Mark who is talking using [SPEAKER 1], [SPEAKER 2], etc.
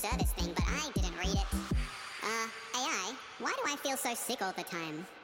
[SPEAKER 1] service thing, but I didn't read it. AI, why do I feel so sick all the time?